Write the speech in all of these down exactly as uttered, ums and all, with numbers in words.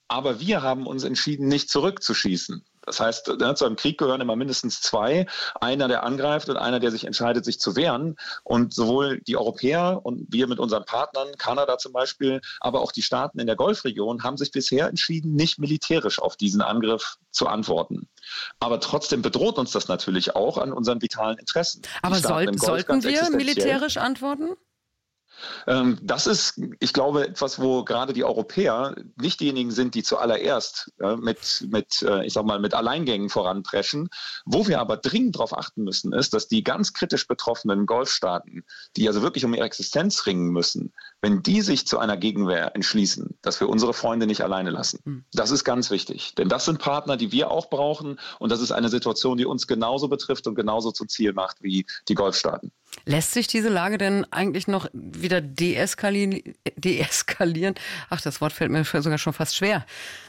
Aber wir haben uns entschieden, nicht zurückzuschießen. Das heißt, zu einem Krieg gehören immer mindestens zwei. Einer, der angreift und einer, der sich entscheidet, sich zu wehren. Und sowohl die Europäer und wir mit unseren Partnern, Kanada zum Beispiel, aber auch die Staaten in der Golfregion haben sich bisher entschieden, nicht militärisch auf diesen Angriff zu antworten. Aber trotzdem bedroht uns das natürlich auch an unseren vitalen Interessen. Aber soll, sollten wir militärisch antworten? Das ist, ich glaube, etwas, wo gerade die Europäer nicht diejenigen sind, die zuallererst äh, mit, mit, äh, ich sag mal, mit Alleingängen voranpreschen. Wo wir aber dringend darauf achten müssen, ist, dass die ganz kritisch betroffenen Golfstaaten, die also wirklich um ihre Existenz ringen müssen, wenn die sich zu einer Gegenwehr entschließen, dass wir unsere Freunde nicht alleine lassen. Das ist ganz wichtig, denn das sind Partner, die wir auch brauchen und das ist eine Situation, die uns genauso betrifft und genauso zum Ziel macht wie die Golfstaaten. Lässt sich diese Lage denn eigentlich noch wieder deeskalieren? deeskalieren? Ach, das Wort fällt mir sogar schon fast schwer.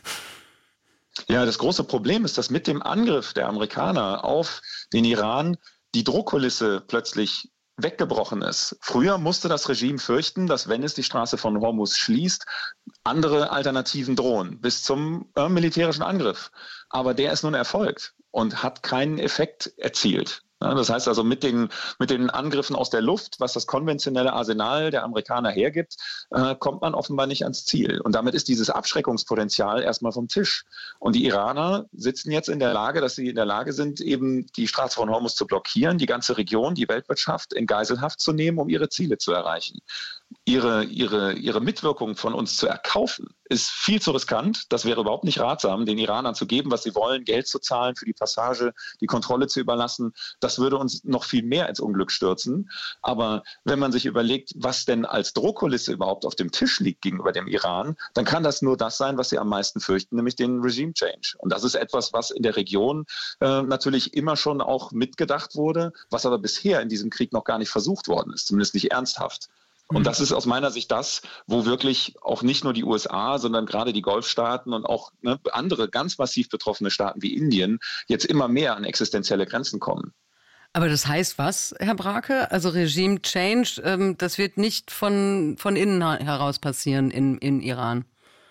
Ja, das große Problem ist, dass mit dem Angriff der Amerikaner auf den Iran die Drohkulisse plötzlich weggebrochen ist. Früher musste das Regime fürchten, dass wenn es die Straße von Hormuz schließt, andere Alternativen drohen, bis zum äh, militärischen Angriff. Aber der ist nun erfolgt und hat keinen Effekt erzielt. Ja, das heißt also, mit den, mit den Angriffen aus der Luft, was das konventionelle Arsenal der Amerikaner hergibt, äh, kommt man offenbar nicht ans Ziel. Und damit ist dieses Abschreckungspotenzial erstmal vom Tisch. Und die Iraner sitzen jetzt in der Lage, dass sie in der Lage sind, eben die Straße von Hormuz zu blockieren, die ganze Region, die Weltwirtschaft in Geiselhaft zu nehmen, um ihre Ziele zu erreichen. Ihre, ihre, ihre Mitwirkung von uns zu erkaufen, ist viel zu riskant. Das wäre überhaupt nicht ratsam, den Iranern zu geben, was sie wollen, Geld zu zahlen für die Passage, die Kontrolle zu überlassen. Das würde uns noch viel mehr ins Unglück stürzen. Aber wenn man sich überlegt, was denn als Drohkulisse überhaupt auf dem Tisch liegt gegenüber dem Iran, dann kann das nur das sein, was sie am meisten fürchten, nämlich den Regime Change. Und das ist etwas, was in der Region äh, natürlich immer schon auch mitgedacht wurde, was aber bisher in diesem Krieg noch gar nicht versucht worden ist, zumindest nicht ernsthaft. Und das ist aus meiner Sicht das, wo wirklich auch nicht nur die U S A, sondern gerade die Golfstaaten und auch ne, andere ganz massiv betroffene Staaten wie Indien jetzt immer mehr an existenzielle Grenzen kommen. Aber das heißt was, Herr Brake? Also Regime Change, ähm, das wird nicht von, von innen heraus passieren in, in Iran?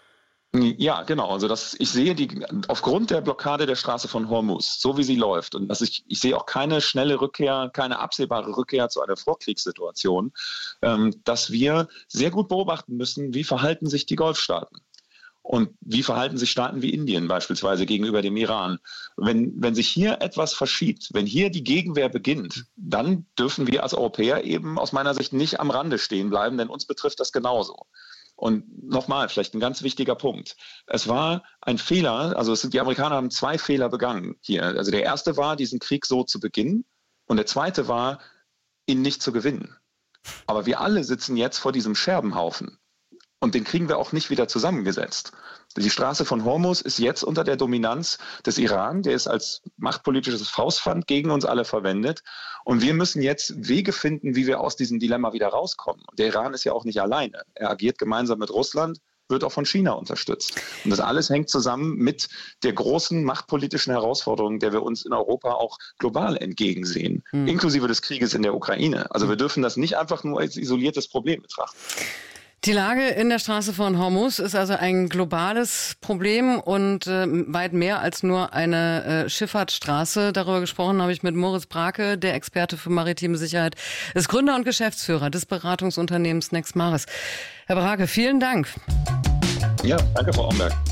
Ja, genau. Also das, ich sehe die aufgrund der Blockade der Straße von Hormuz, so wie sie läuft, und dass ich, ich sehe auch keine schnelle Rückkehr, keine absehbare Rückkehr zu einer Vorkriegssituation, ähm, dass wir sehr gut beobachten müssen, wie verhalten sich die Golfstaaten. Und wie verhalten sich Staaten wie Indien beispielsweise gegenüber dem Iran? Wenn, wenn sich hier etwas verschiebt, wenn hier die Gegenwehr beginnt, dann dürfen wir als Europäer eben aus meiner Sicht nicht am Rande stehen bleiben, denn uns betrifft das genauso. Und nochmal, vielleicht ein ganz wichtiger Punkt. Es war ein Fehler, also es sind, die Amerikaner haben zwei Fehler begangen hier. Also der erste war, diesen Krieg so zu beginnen und der zweite war, ihn nicht zu gewinnen. Aber wir alle sitzen jetzt vor diesem Scherbenhaufen und den kriegen wir auch nicht wieder zusammengesetzt. Die Straße von Hormuz ist jetzt unter der Dominanz des Iran, der ist als machtpolitisches Faustpfand gegen uns alle verwendet. Und wir müssen jetzt Wege finden, wie wir aus diesem Dilemma wieder rauskommen. Und der Iran ist ja auch nicht alleine. Er agiert gemeinsam mit Russland, wird auch von China unterstützt. Und das alles hängt zusammen mit der großen machtpolitischen Herausforderung, der wir uns in Europa auch global entgegensehen, mhm. inklusive des Krieges in der Ukraine. Also wir dürfen das nicht einfach nur als isoliertes Problem betrachten. Die Lage in der Straße von Hormuz ist also ein globales Problem und äh, weit mehr als nur eine äh, Schifffahrtsstraße. Darüber gesprochen habe ich mit Moritz Brake, der Experte für maritime Sicherheit, ist Gründer und Geschäftsführer des Beratungsunternehmens Nexmaris. Herr Brake, vielen Dank. Ja, danke, Frau Omberg.